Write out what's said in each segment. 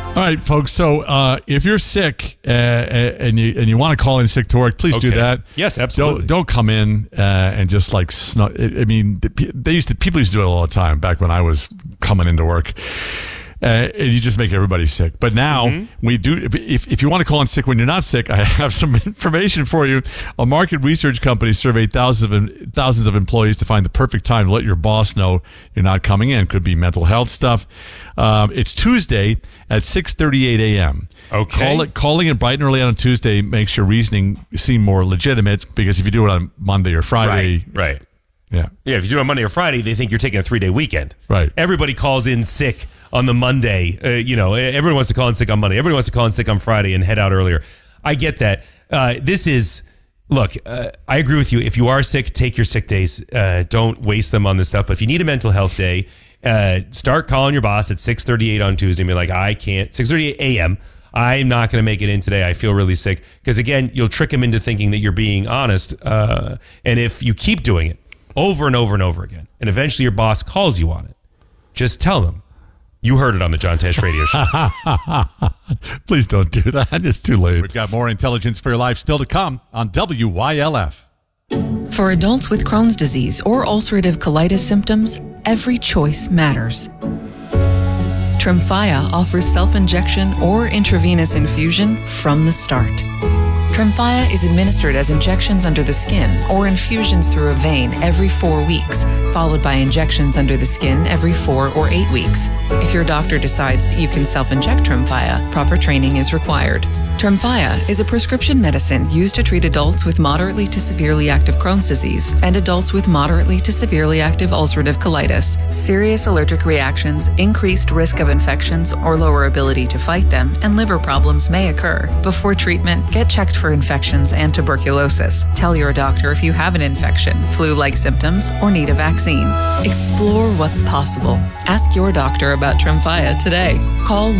All right, folks. So if you're sick and you want to call in sick to work, please do that. Yes, absolutely. Don't come in and just like I mean, people used to do it all the time back when I was coming into work. And you just make everybody sick. But now we do. If you want to call in sick when you're not sick, I have some information for you. A market research company surveyed thousands of employees to find the perfect time to let your boss know you're not coming in. Could be mental health stuff. It's Tuesday at 6:38 a.m. Okay. Calling it bright and early on Tuesday makes your reasoning seem more legitimate, because if you do it on Monday or Friday, right. Yeah. If you do it on Monday or Friday, they think you're taking a 3-day weekend. Right. Everybody calls in sick on the Monday. Everyone wants to call in sick on Monday. Everybody wants to call in sick on Friday and head out earlier. I get that. I agree with you. If you are sick, take your sick days. Don't waste them on this stuff. But if you need a mental health day, start calling your boss at 6:38 on Tuesday and be like, I can't, 6:38 a.m., I'm not going to make it in today. I feel really sick. Because again, you'll trick him into thinking that you're being honest. And if you keep doing it over and over and over again, and eventually your boss calls you on it, just tell them you heard it on the John Tesh Radio Show. Please don't do that. It's too late. We've got more intelligence for your life still to come on WYLF. For adults with Crohn's disease or ulcerative colitis symptoms, every choice matters. Tremfya offers self-injection or intravenous infusion from the start. Tremfya is administered as injections under the skin or infusions through a vein every 4 weeks, followed by injections under the skin every 4 or 8 weeks. If your doctor decides that you can self-inject Tremfya, proper training is required. Tremfya is a prescription medicine used to treat adults with moderately to severely active Crohn's disease and adults with moderately to severely active ulcerative colitis. Serious allergic reactions, increased risk of infections or lower ability to fight them, and liver problems may occur. Before treatment, get checked for infections and tuberculosis. Tell your doctor if you have an infection, flu-like symptoms, or need a vaccine. Explore what's possible. Ask your doctor about Tremfya today. Call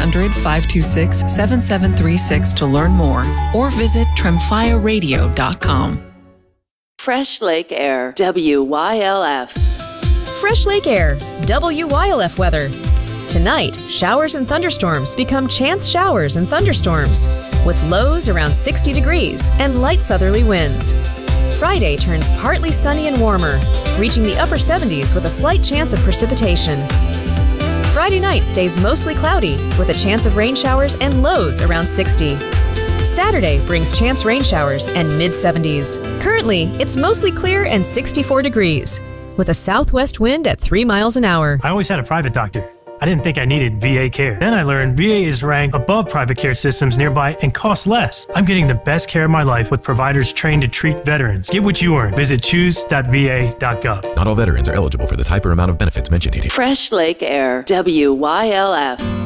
1-800-526-7736 to learn more, or visit tremfyaradio.com. Fresh Lake Air, WYLF. Fresh Lake Air, WYLF weather. Tonight, showers and thunderstorms become chance showers and thunderstorms, with lows around 60 degrees and light southerly winds. Friday turns partly sunny and warmer, reaching the upper 70s with a slight chance of precipitation. Friday night stays mostly cloudy, with a chance of rain showers and lows around 60. Saturday brings chance rain showers and mid-70s. Currently, it's mostly clear and 64 degrees, with a southwest wind at 3 miles an hour. I always had a private doctor. I didn't think I needed VA care. Then I learned VA is ranked above private care systems nearby and costs less. I'm getting the best care of my life with providers trained to treat veterans. Get what you earn. Visit choose.va.gov. Not all veterans are eligible for the type or amount of benefits mentioned here. Fresh Lake Air, WYLF.